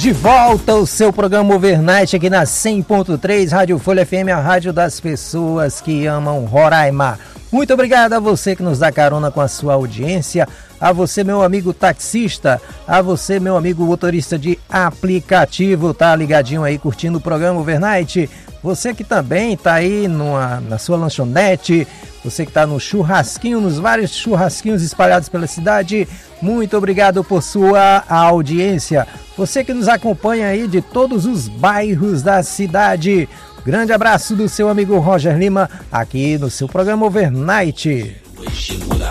de volta o seu programa Overnight aqui na 100.3 Rádio Folha FM, a rádio das pessoas que amam Roraima. Muito obrigado a você que nos dá carona com a sua audiência, a você, meu amigo taxista, a você, meu amigo motorista de aplicativo, tá ligadinho aí curtindo o programa Overnight. Você que também tá aí na sua lanchonete, você que tá no churrasquinho, nos vários churrasquinhos espalhados pela cidade, muito obrigado por sua audiência. Você que nos acompanha aí de todos os bairros da cidade, grande abraço do seu amigo Roger Lima, aqui no seu programa Overnight.